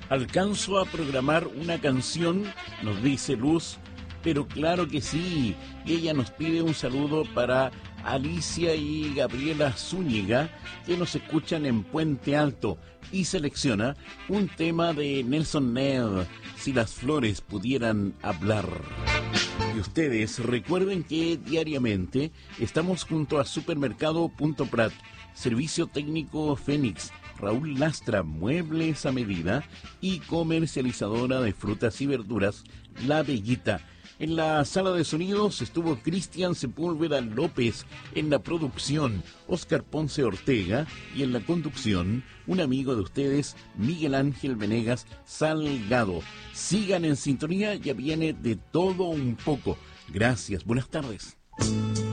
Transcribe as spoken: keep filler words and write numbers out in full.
¿Alcanzo a programar una canción?, nos dice Luz. Pero claro que sí, y ella nos pide un saludo para Alicia y Gabriela Zúñiga, que nos escuchan en Puente Alto, y selecciona un tema de Nelson Ned, Si las flores pudieran hablar. Y ustedes recuerden que diariamente estamos junto a Supermercado Punto Prat, Servicio Técnico Fénix, Raúl Lastra, Muebles a Medida, y comercializadora de frutas y verduras, La Bellita. En la sala de sonidos estuvo Cristian Sepúlveda López, en la producción Óscar Ponce Ortega, y en la conducción un amigo de ustedes, Miguel Ángel Venegas Salgado. Sigan en sintonía, ya viene De Todo Un Poco. Gracias, buenas tardes.